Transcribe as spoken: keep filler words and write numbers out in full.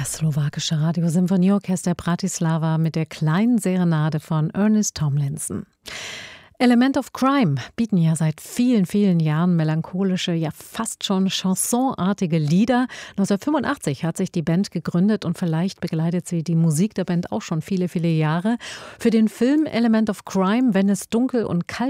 Das slowakische Radiosymphonieorchester Bratislava mit der kleinen Serenade von Ernest Tomlinson. Element of Crime bieten ja seit vielen, vielen Jahren melancholische, ja fast schon chansonartige Lieder. neunzehnhundertfünfundachtzig hat sich die Band gegründet und vielleicht begleitet sie die Musik der Band auch schon viele, viele Jahre. Für den Film Element of Crime, wenn es dunkel und kalt